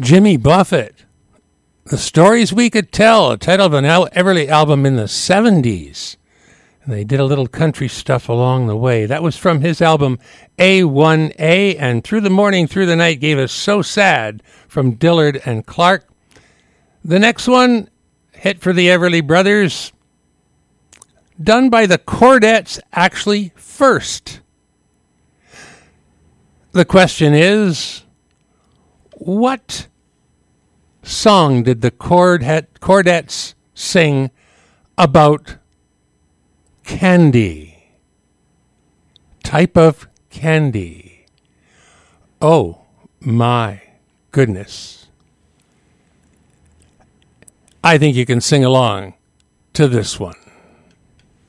Jimmy Buffett, The Stories We Could Tell, a title of an Everly album in the 70s. And they did a little country stuff along the way. That was from his album A1A, and Through the Morning, Through the Night gave us So Sad from Dillard and Clark. The next one, hit for the Everly Brothers, done by the Chordettes actually first. The question is, what song did the Chordettes sing about candy? Type of candy. Oh my goodness. I think you can sing along to this one.